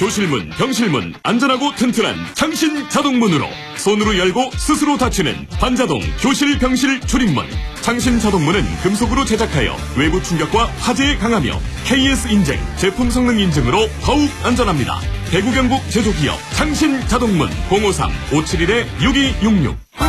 교실문, 병실문 안전하고 튼튼한 창신 자동문으로 손으로 열고 스스로 닫히는 반자동 교실, 병실 출입문. 창신 자동문은 금속으로 제작하여 외부 충격과 화재에 강하며 KS 인증, 제품 성능 인증으로 더욱 안전합니다. 대구 경북 제조기업 창신 자동문 053-571-6266